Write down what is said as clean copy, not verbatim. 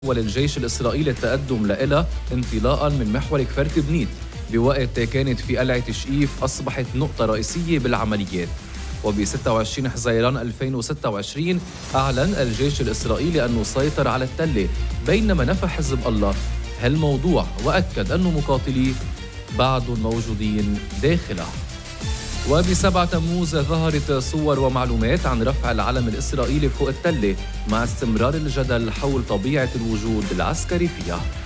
وللجيش الإسرائيلي التقدم لإلها انطلاقاً من محور كفر تبنيت، بوقت كانت في قلعة تشقيف أصبحت نقطة رئيسية بالعمليات. وب 26 حزيران 2026 أعلن الجيش الإسرائيلي أنه سيطر على التلة، بينما نفى حزب الله هالموضوع وأكد أن مقاتليه بعض موجودين داخله. وب7 تموز ظهرت صور ومعلومات عن رفع العلم الإسرائيلي فوق التلة، مع استمرار الجدل حول طبيعة الوجود العسكري فيها.